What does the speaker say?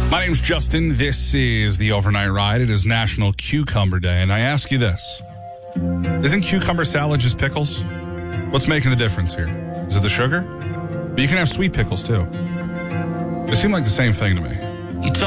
My name's Justin. This is the Overnight Ride. It is National Cucumber Day, and I ask you this. Isn't cucumber salad just pickles? What's making the difference here? Is it the sugar? But you can have sweet pickles, too. They seem like the same thing to me. You told